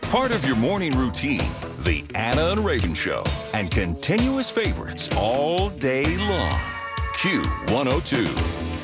Part of your morning routine, the Anna and Reagan Show, and continuous favorites all day long. Q102.